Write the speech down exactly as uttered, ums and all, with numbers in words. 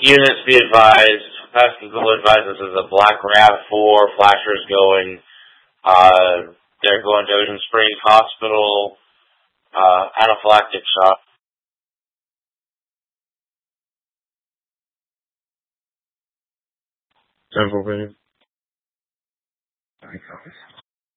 Units be advised, Pascagoula advises there's a black RAV four flashers going. Uh, they're going to Ocean Springs Hospital, uh, anaphylactic shock. Several minutes.